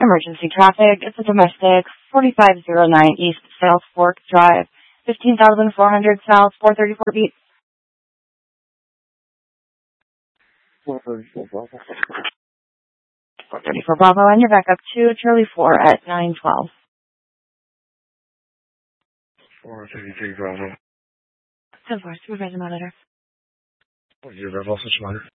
emergency traffic. It's a domestic, 4509 East South Fork Drive, 15,400 South, 434 beat. 434 Bravo, and you're back up to Charlie 4 at 912. 433 Bravo. 10-4, supervisor monitor. You're also monitor.